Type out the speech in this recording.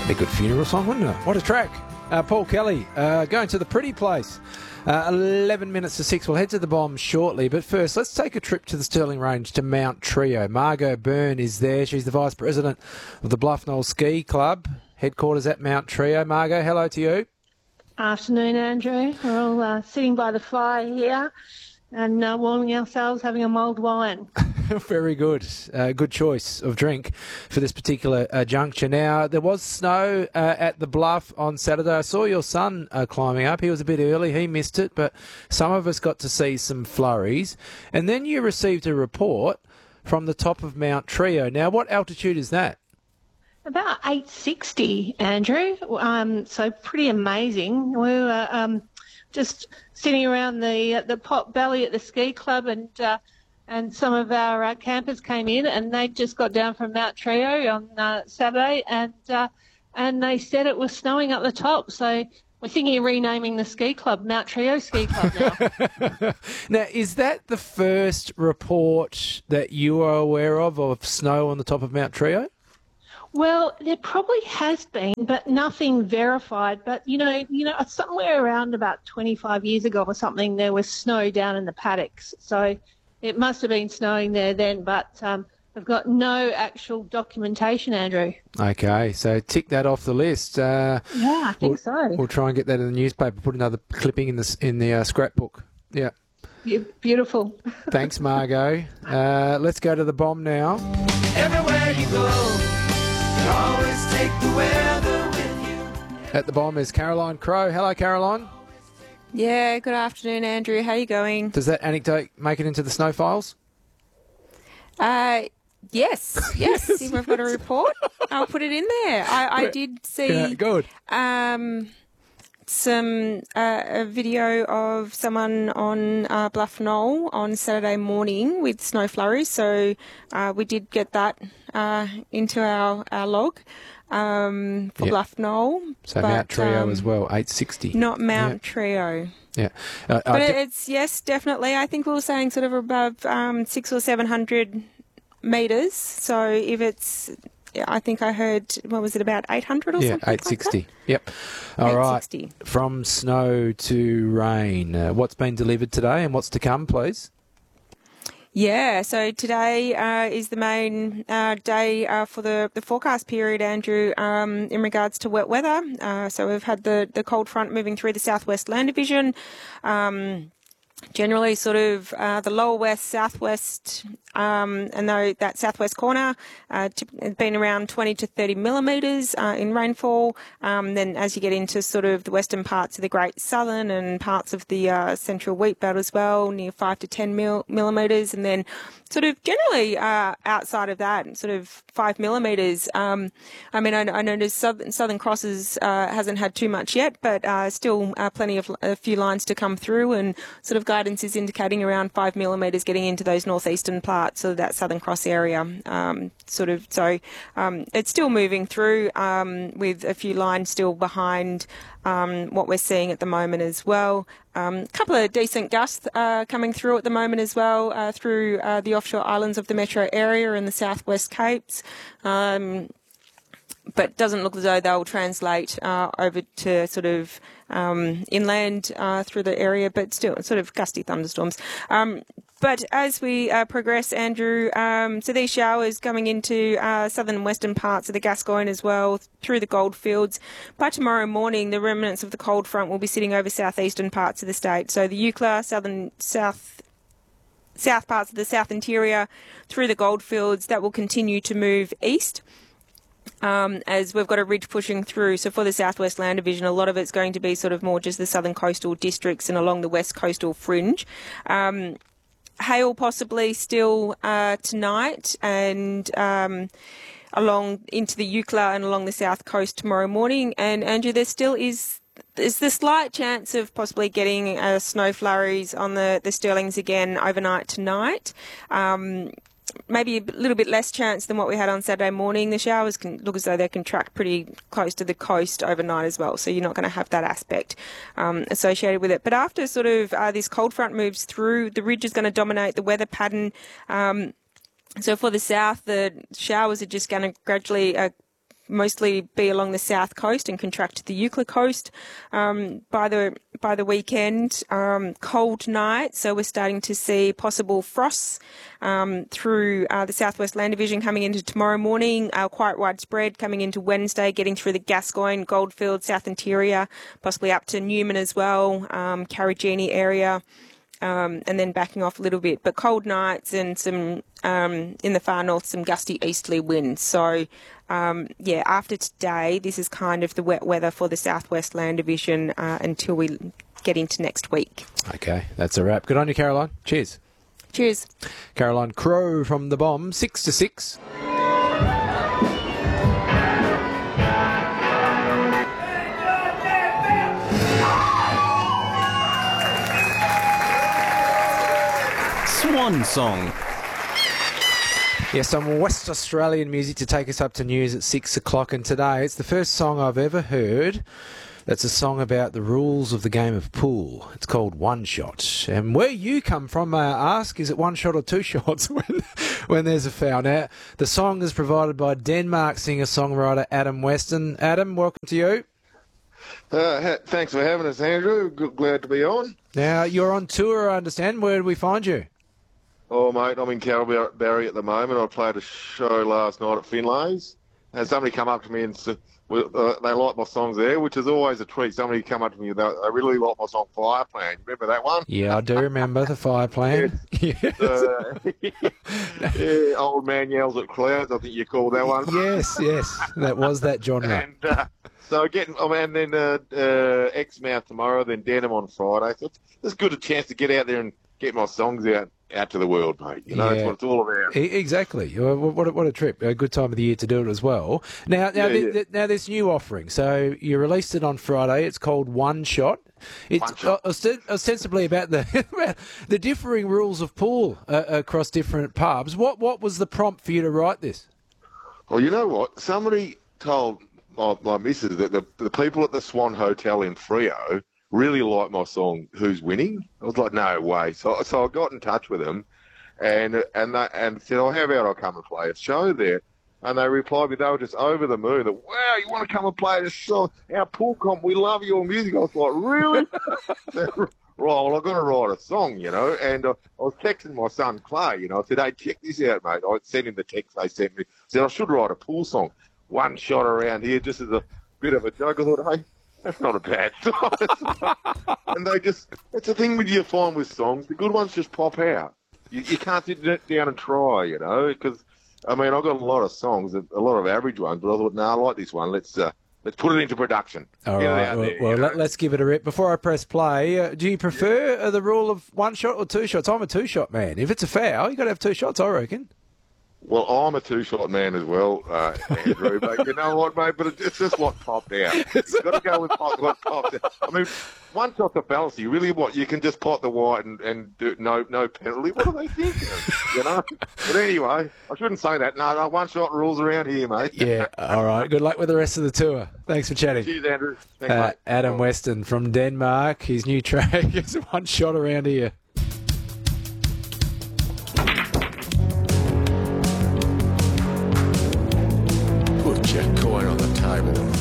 A good funeral song, wouldn't it? What a track. Paul Kelly going to the pretty place. 11 minutes to 6. We'll head to the Bombs shortly. But first, let's take a trip to the Stirling Range to Mount Trio. Margot Byrne is there. She's the Vice President of the Bluff Knoll Ski Club, headquarters at Mount Trio. Margot, hello to you. Afternoon, Andrew. We're all sitting by the fire here and warming ourselves, having a mulled wine. Very good. Good choice of drink for this particular juncture. Now, there was snow at the Bluff on Saturday. I saw your son climbing up. He was a bit early. He missed it, but some of us got to see some flurries. And then you received a report from the top of Mount Trio. Now, what altitude is that? About 860, Andrew. So pretty amazing. We were just sitting around the pot belly at the ski club, and some of our campers came in, and they just got down from Mount Trio on Saturday, and they said it was snowing up the top. So we're thinking of renaming the ski club Mount Trio Ski Club now. Now, is that the first report that you are aware of snow on the top of Mount Trio? Well, there probably has been, but nothing verified. But, you know, somewhere around about 25 years ago or something, there was snow down in the paddocks. So it must have been snowing there then, but we've got no actual documentation, Andrew. Okay, so tick that off the list. Yeah, I think so. We'll try and get that in the newspaper, put another clipping in the scrapbook. Yeah. Beautiful. Thanks, Margot. Let's go to the Bomb now. Everywhere you go, you always take the weather with you. At the Bomb is Caroline Crowe. Hello, Caroline. Yeah, good afternoon, Andrew. How are you going? Does that anecdote make it into the snow files? Yes. If we've got a report, I'll put it in there. I did see good. some a video of someone on Bluff Knoll on Saturday morning with snow flurries, so we did get that into our log for Bluff Knoll. So Mount Trio as well, 860. Not Mount Trio. Yeah. But it's, yes, definitely. I think we were saying sort of above 600 or 700 metres. So if it's, I think I heard, what was it, about 800 or something? Yeah, 860. Like that? Yep. All 860. Right. From snow to rain. What's been delivered today and what's to come, please? Yeah, so today is the main day for the forecast period, Andrew, in regards to wet weather. So we've had the cold front moving through the southwest land division. Generally sort of the lower west, southwest, and though that southwest corner has been around 20 to 30 millimetres in rainfall. Then as you get into sort of the western parts of the Great Southern and parts of the central wheat belt as well, near 5 to 10 millimetres, and then sort of generally outside of that, sort of 5 millimetres. I mean, I noticed Southern Crosses hasn't had too much yet, but still plenty of a few lines to come through, and sort of guidance is indicating around 5 millimetres getting into those northeastern parts of that Southern Cross area. So it's still moving through with a few lines still behind what we're seeing at the moment as well. A couple of decent gusts coming through at the moment as well through the offshore islands of the metro area and the southwest Capes. But doesn't look as though they'll translate over to sort of inland through the area, but still sort of gusty thunderstorms. But as we progress, Andrew, so these showers coming into southern and western parts of the Gascoyne as well, through the goldfields. By tomorrow morning, the remnants of the cold front will be sitting over southeastern parts of the state. So the Eucla, south parts of the south interior, through the goldfields, that will continue to move east. As we've got a ridge pushing through. So for the Southwest Land Division, a lot of it's going to be sort of more just the southern coastal districts and along the west coastal fringe. Hail possibly still tonight and along into the Eucla and along the south coast tomorrow morning. And Andrew, there still is the slight chance of possibly getting snow flurries on the Stirlings again overnight tonight. Maybe a little bit less chance than what we had on Saturday morning. The showers can look as though they can track pretty close to the coast overnight as well, so you're not going to have that aspect associated with it. But after sort of this cold front moves through, the ridge is going to dominate the weather pattern. So for the south, the showers are just going to gradually mostly be along the south coast and contract to the Euclid coast. By the weekend, cold night, so we're starting to see possible frosts through the southwest land division coming into tomorrow morning, quite widespread coming into Wednesday, getting through the Gascoyne, Goldfield, South Interior, possibly up to Newman as well, Carragini area. And then backing off a little bit. But cold nights and some, in the far north, some gusty easterly winds. So, after today, this is kind of the wet weather for the southwest land division until we get into next week. Okay, that's a wrap. Good on you, Caroline. Cheers. Cheers. Caroline Crow from The Bomb, 6 to 6. Swan Song. Yes, some West Australian music to take us up to news at 6 o'clock. And today it's the first song I've ever heard that's a song about the rules of the game of pool. It's called One Shot. And where you come from, may I ask, is it one shot or two shots when there's a foul? Now, the song is provided by Denmark singer-songwriter Adam Weston. Adam, welcome to you. Thanks for having us, Andrew. Glad to be on. Now, you're on tour, I understand. Where do we find you? Oh, mate, I'm in Carrelbarry at the moment. I played a show last night at Finlay's. And somebody come up to me and said, they like my songs there, which is always a treat. Somebody come up to me and they really like my song Fire Plan. Remember that one? Yeah, I do remember the Fire Plan. Yes. Yeah, Old Man Yells at Clouds, I think you called that one. Yes, that was that genre. And so and then Exmouth tomorrow, then Denham on Friday. So it's good a chance to get out there and get my songs out to the world, mate. You know, that's what it's all about. Exactly. What a trip. A good time of the year to do it as well. Now this new offering. So you released it on Friday. It's called One Shot. It's ostensibly about the differing rules of pool across different pubs. What was the prompt for you to write this? Well, you know what? Somebody told my missus that the people at the Swan Hotel in Freo really like my song "Who's Winning." I was like, no way. So I got in touch with them, and said, "Oh, how about I come and play a show there?" And they replied me, they were just over the moon. That, wow, you want to come and play this song? Our pool comp, we love your music. I was like, really? Right, well, I've got to write a song, you know. And I was texting my son Clay, you know. I said, hey, check this out, mate. I sent him the text they sent me. I said, I should write a pool song. One shot around here, just as a bit of a joke. I thought, hey, that's not a bad song. And it's the thing with you find with songs, the good ones just pop out. You can't sit down and try, you know, because, I mean, I've got a lot of songs, a lot of average ones, but I thought, no, I like this one. Let's put it into production. All right. Let's give it a rip. Before I press play, do you prefer the rule of one shot or two shots? I'm a two-shot man. If it's a foul, you got to have two shots, I reckon. Well, I'm a two-shot man as well, Andrew, but you know what, mate? But it's just what popped out. You've got to go with what popped out. I mean, one shot's a fallacy. Really, what? You can just pot the white and do no penalty. What are they thinking? You know? But anyway, I shouldn't say that. No, one-shot rules around here, mate. Yeah, all right. Good luck with the rest of the tour. Thanks for chatting. Cheers, Andrew. Thanks, mate. Adam Weston from Denmark. His new track is One Shot Around Here. Put your coin on the table.